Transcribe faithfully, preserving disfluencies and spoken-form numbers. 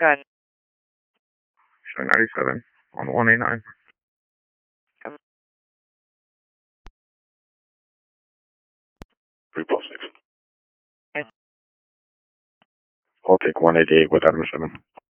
Good. Showing ninety-seven on one eighty-nine. Um, three plus six. Okay. I'll take one eighty-eight with Adam seven.